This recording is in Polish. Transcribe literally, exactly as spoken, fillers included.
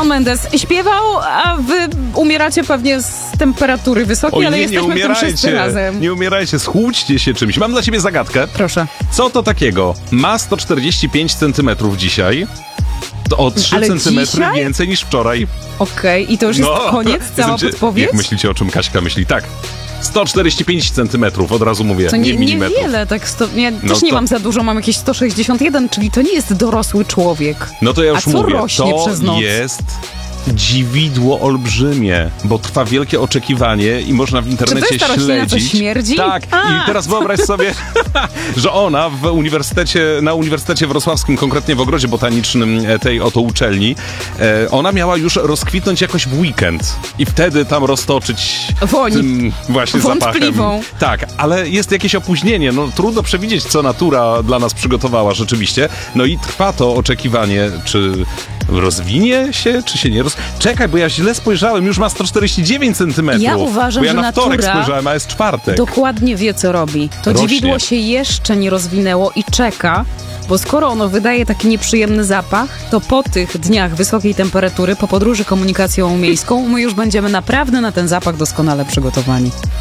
Shawn Mendes śpiewał, a wy umieracie pewnie z temperatury wysokiej, Oj, ale nie, nie jesteśmy w tym wszyscy umierajcie, razem. nie umierajcie, schłódźcie się czymś. Mam dla ciebie zagadkę. Proszę. Co to takiego? Ma sto czterdzieści pięć centymetrów dzisiaj. To o trzy Ale centymetry dzisiaj? więcej niż wczoraj. Okej, okay. I to już jest koniec, cała Jestem cie- podpowiedź? Jak myślicie, o czym Kaśka myśli? Tak. sto czterdzieści pięć centymetrów, od razu mówię, To nie, nie, milimetrów. niewiele, tak sto, ja No też nie to- mam za dużo, mam jakieś sto sześćdziesiąt jeden, czyli to nie jest dorosły człowiek. No to ja A już co mówię, rośnie to przez noc? jest dziwidło olbrzymie, bo trwa wielkie oczekiwanie i można w internecie Czy to jest ta roślina, co śledzić. śmierdzi? Tak, A. i teraz wyobraź sobie, że ona w uniwersytecie, na Uniwersytecie Wrocławskim, konkretnie w Ogrodzie Botanicznym tej oto uczelni, e, ona miała już rozkwitnąć jakoś w weekend i wtedy tam roztoczyć Woń. tym właśnie Wątpliwą. zapachem. Tak, ale jest jakieś opóźnienie, no trudno przewidzieć, co natura dla nas przygotowała rzeczywiście, no i trwa to oczekiwanie, czy rozwinie się, czy się nie roz... Czekaj, bo ja źle spojrzałem, już ma sto czterdzieści dziewięć centymetrów. Ja uważam, bo ja że na wtorek natura spojrzałem, a jest czwartek. Dokładnie wie, co robi. To Rośnie. dziwidło się jeszcze nie rozwinęło i czeka, bo skoro ono wydaje taki nieprzyjemny zapach, to po tych dniach wysokiej temperatury, po podróży komunikacją miejską, my już będziemy naprawdę na ten zapach doskonale przygotowani.